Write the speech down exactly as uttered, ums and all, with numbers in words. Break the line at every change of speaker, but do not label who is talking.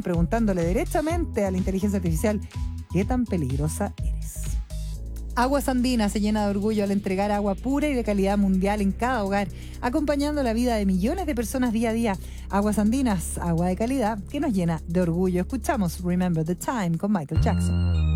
preguntándole directamente a la inteligencia artificial qué tan peligrosa eres. Aguas Andinas se llena de orgullo al entregar agua pura y de calidad mundial en cada hogar, acompañando la vida de millones de personas día a día. Aguas Andinas, agua de calidad que nos llena de orgullo. Escuchamos Remember the Time con Michael Jackson.